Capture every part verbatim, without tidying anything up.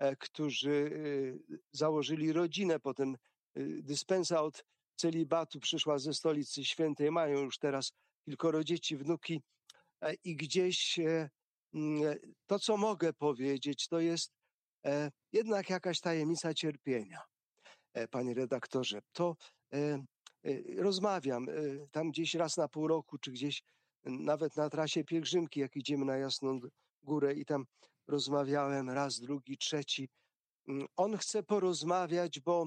którzy założyli rodzinę, potem dyspensa od celibatu przyszła ze Stolicy Świętej, mają już teraz kilkoro dzieci, wnuki i gdzieś to, co mogę powiedzieć, to jest jednak jakaś tajemnica cierpienia. Panie redaktorze, to rozmawiam tam gdzieś raz na pół roku, czy gdzieś nawet na trasie pielgrzymki, jak idziemy na Jasną Górę i tam rozmawiałem raz, drugi, trzeci. On chce porozmawiać, bo,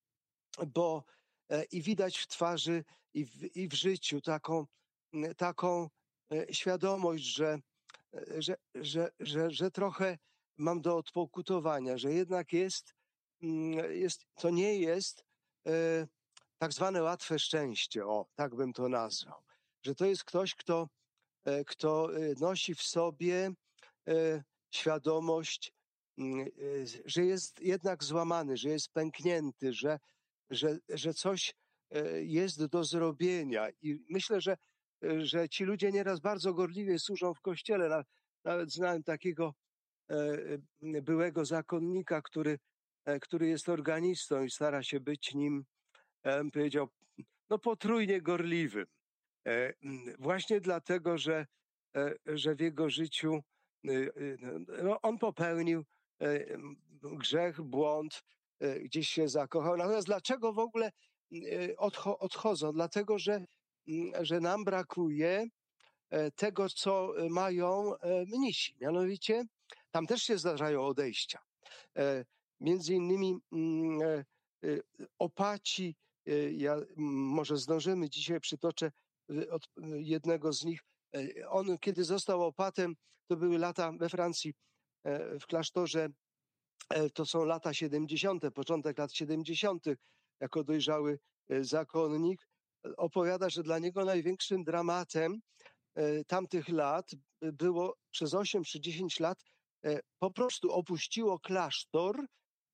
bo i widać w twarzy i w, i w życiu taką, taką świadomość, że, że, że, że, że trochę mam do odpokutowania, że jednak jest, jest to nie jest e, tak zwane łatwe szczęście, o, tak bym to nazwał. Że to jest ktoś, kto, e, kto nosi w sobie e, świadomość, e, że jest jednak złamany, że jest pęknięty, że, że, że coś e, jest do zrobienia. I myślę, że, że ci ludzie nieraz bardzo gorliwie służą w kościele. Nawet znałem takiego byłego zakonnika, który, który jest organistą i stara się być nim, ja bym powiedział, no potrójnie gorliwym. Właśnie dlatego, że, że w jego życiu no, on popełnił grzech, błąd, gdzieś się zakochał. Natomiast dlaczego w ogóle odcho- odchodzą? Dlatego, że, że nam brakuje tego, co mają mnisi. Mianowicie tam też się zdarzają odejścia. E, między innymi mm, e, opaci, e, ja, m, może zdążymy, dzisiaj przytoczę e, od jednego z nich. E, on, kiedy został opatem, to były lata we Francji, e, w klasztorze, e, to są lata siedemdziesiąte, początek lat siedemdziesiątych, jako dojrzały e, zakonnik, opowiada, że dla niego największym dramatem e, tamtych lat było przez osiem czy dziesięć lat po prostu opuściło klasztor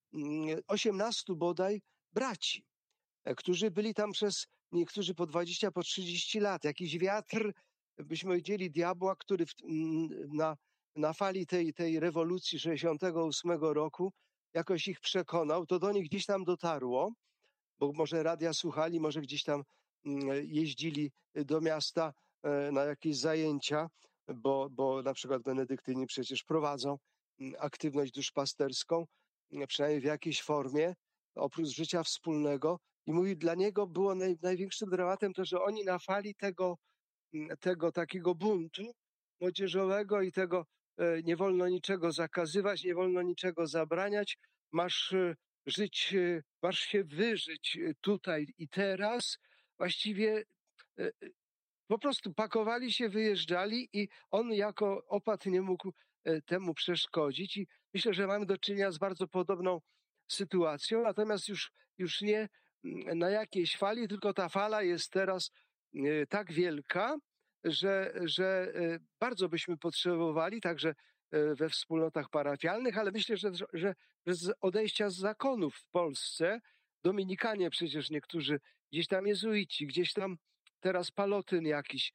osiemnastu bodaj braci, którzy byli tam przez niektórzy po dwadzieścia, po trzydzieści lat. Jakiś wiatr, byśmy powiedzieli, diabła, który w, na, na fali tej, tej rewolucji sześćdziesiątego ósmego roku jakoś ich przekonał, to do nich gdzieś tam dotarło, bo może radia słuchali, może gdzieś tam jeździli do miasta na jakieś zajęcia, bo, bo na przykład benedyktyni przecież prowadzą aktywność duszpasterską, przynajmniej w jakiejś formie, oprócz życia wspólnego. I mówi, dla niego było naj, największym dramatem to, że oni na fali tego, tego takiego buntu młodzieżowego i tego e, nie wolno niczego zakazywać, nie wolno niczego zabraniać, masz e, żyć, e, masz się wyżyć tutaj i teraz. Właściwie e, po prostu pakowali się, wyjeżdżali i on jako opat nie mógł temu przeszkodzić i myślę, że mamy do czynienia z bardzo podobną sytuacją, natomiast już, już nie na jakiejś fali, tylko ta fala jest teraz tak wielka, że, że bardzo byśmy potrzebowali, także we wspólnotach parafialnych, ale myślę, że, że, że z odejścia z zakonów w Polsce, Dominikanie przecież niektórzy, gdzieś tam jezuici, gdzieś tam teraz Palotyn jakiś,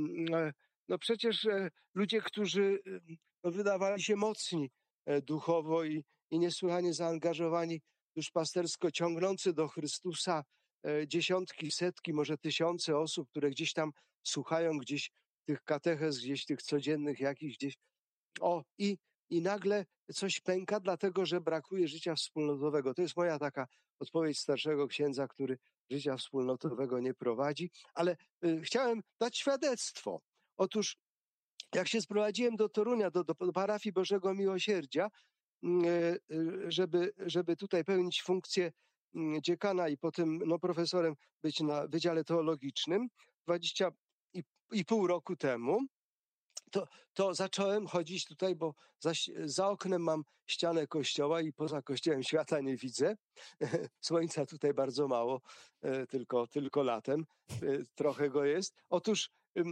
no przecież ludzie, którzy no, wydawali się mocni duchowo i, i niesłychanie zaangażowani duszpastersko, ciągnący do Chrystusa dziesiątki, setki, może tysiące osób, które gdzieś tam słuchają, gdzieś tych katechez, gdzieś tych codziennych jakichś gdzieś. O, i, i nagle coś pęka, dlatego że brakuje życia wspólnotowego. To jest moja taka odpowiedź starszego księdza, który życia wspólnotowego nie prowadzi, ale y, chciałem dać świadectwo. Otóż jak się sprowadziłem do Torunia, do, do parafii Bożego Miłosierdzia, y, y, żeby, żeby tutaj pełnić funkcję y, dziekana i potem no, profesorem być na Wydziale Teologicznym dwadzieścia i pół roku temu, To, to zacząłem chodzić tutaj, bo za, za oknem mam ścianę kościoła i poza kościołem świata nie widzę. Słońca tutaj bardzo mało, tylko, tylko latem trochę go jest. Otóż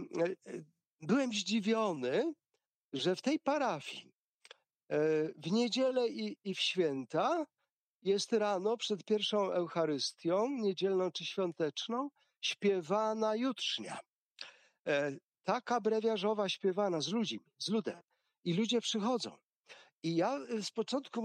byłem zdziwiony, że w tej parafii w niedzielę i, i w święta jest rano przed pierwszą Eucharystią, niedzielną czy świąteczną, śpiewana jutrznia. Taka brewiarzowa śpiewana z ludźmi, z ludem. I ludzie przychodzą. I ja z początku